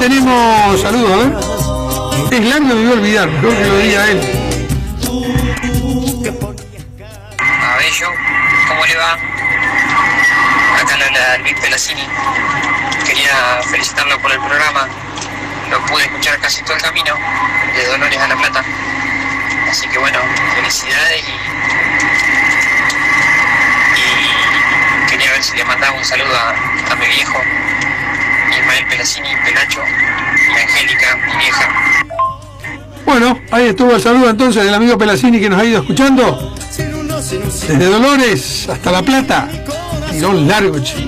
tenemos saludos, a ver. Es largo, me voy a olvidar, creo que lo diga él. A Bello, ¿cómo le va? Acá le habla Luis Pelacini. Quería felicitarlo por el programa. Lo pude escuchar casi todo el camino, de Dolores a La Plata. Así que bueno, felicidades y quería ver si le mandaba un saludo a mi viejo, Ismael Pelacini, Pelacho, y Angélica, mi vieja. Bueno, ahí estuvo el saludo entonces del amigo Pelacini que nos ha ido escuchando desde Dolores hasta La Plata. Tirón largo, chico.